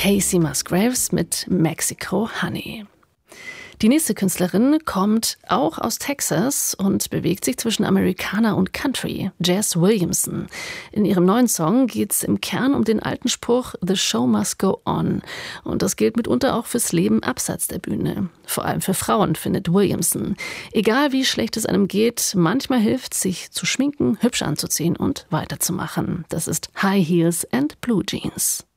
Casey Musgraves mit Mexico Honey. Die nächste Künstlerin kommt auch aus Texas und bewegt sich zwischen Americana und Country, Jazz Williamson. In ihrem neuen Song geht es im Kern um den alten Spruch "The show must go on". Und das gilt mitunter auch fürs Leben abseits der Bühne. Vor allem für Frauen, findet Williamson. Egal wie schlecht es einem geht, manchmal hilft, sich zu schminken, hübsch anzuziehen und weiterzumachen. Das ist High Heels and Blue Jeans.